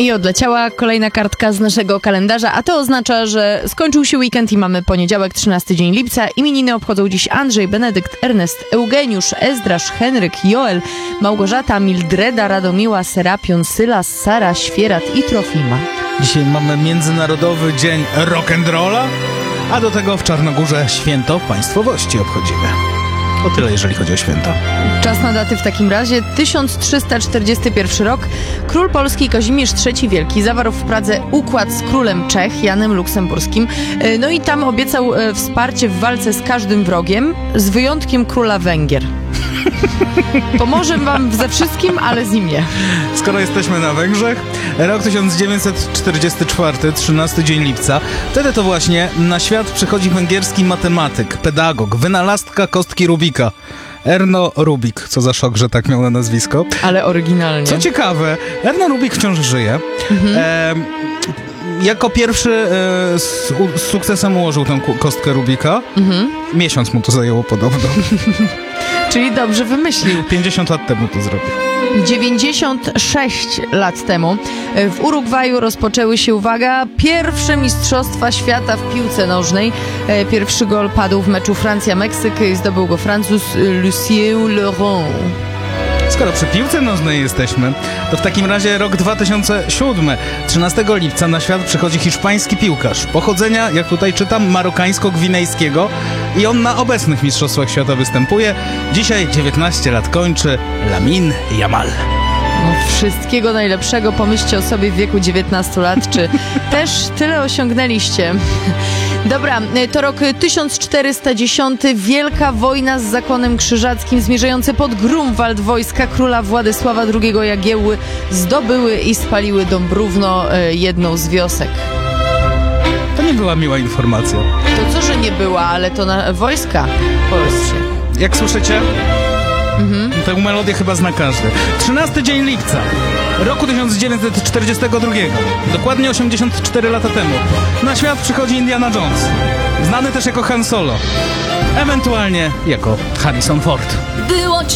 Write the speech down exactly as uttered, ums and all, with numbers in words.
I odleciała kolejna kartka z naszego kalendarza, a to oznacza, że skończył się weekend i mamy poniedziałek, trzynasty dzień lipca. Imieniny obchodzą dziś Andrzej, Benedykt, Ernest, Eugeniusz, Ezdrasz, Henryk, Joel, Małgorzata, Mildreda, Radomiła, Serapion, Sylas, Sara, Świerat i Trofima. Dzisiaj mamy Międzynarodowy Dzień Rock'n'Rolla, a do tego w Czarnogórze Święto Państwowości obchodzimy. O tyle, jeżeli chodzi o święta. Czas na daty w takim razie. tysiąc trzysta czterdziesty pierwszy rok. Król Polski Kazimierz trzeci Wielki zawarł w Pradze układ z królem Czech, Janem Luksemburskim. No i tam obiecał wsparcie w walce z każdym wrogiem, z wyjątkiem króla Węgier. Pomoże wam ze wszystkim, ale z nim nie. Skoro jesteśmy na Węgrzech, rok tysiąc dziewięćset czterdziesty czwarty, trzynasty dzień lipca. Wtedy to właśnie na świat przychodzi węgierski matematyk, pedagog, wynalazca kostki Rubika. Erno Rubik. Co za szok, że tak miał na nazwisko. Ale oryginalnie. Co ciekawe, Erno Rubik wciąż żyje. Mhm. E, jako pierwszy e, z, u, z sukcesem ułożył tę kostkę Rubika. Mhm. Miesiąc mu to zajęło podobno. Czyli dobrze wymyślił. pięćdziesiąt lat temu to zrobił. dziewięćdziesiąt sześć lat temu w Urugwaju rozpoczęły się, uwaga, pierwsze Mistrzostwa Świata w piłce nożnej. Pierwszy gol padł w meczu Francja-Meksyk i zdobył go Francuz Lucien Laurent. Skoro przy piłce nożnej jesteśmy, to w takim razie rok dwa tysiące siódmy. trzynastego lipca na świat przychodzi hiszpański piłkarz. Pochodzenia, jak tutaj czytam, marokańsko-gwinejskiego i on na obecnych Mistrzostwach Świata występuje. Dzisiaj dziewiętnaście lat kończy Lamine Yamal. No, wszystkiego najlepszego. Pomyślcie o sobie w wieku dziewiętnastu lat, czy też tyle osiągnęliście. Dobra, to rok tysiąc czterysta dziesiąty. Wielka wojna z zakonem krzyżackim zmierzające pod Grunwald wojska króla Władysława drugiego Jagiełły zdobyły i spaliły Dąbrówno, jedną z wiosek. To nie była miła informacja. To co, że nie była, ale to na wojska polskie. Jak słyszycie? Mhm. Tę melodię chyba zna każdy. trzynasty dzień lipca roku tysiąc dziewięćset czterdziestego drugiego. Dokładnie osiemdziesiąt cztery lata temu. Na świat przychodzi Indiana Jones. Znany też jako Han Solo. Ewentualnie jako Harrison Ford. Było